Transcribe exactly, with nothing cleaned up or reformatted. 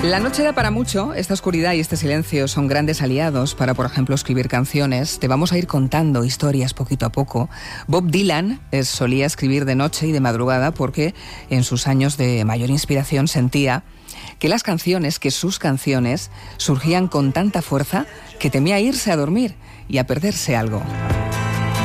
La noche da para mucho, esta oscuridad y este silencio son grandes aliados para, por ejemplo, escribir canciones. Te vamos a ir contando historias poquito a poco. Bob Dylan eh, solía escribir de noche y de madrugada porque en sus años de mayor inspiración sentía que las canciones, que sus canciones, surgían con tanta fuerza que temía irse a dormir y a perderse algo.